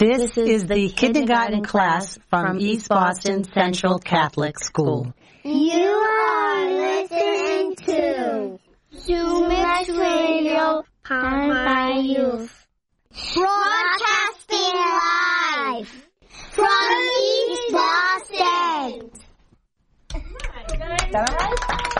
This is the kindergarten class from East Boston Central Catholic School. You are listening to Summit Radio, powered by youth. Broadcasting live from East Boston.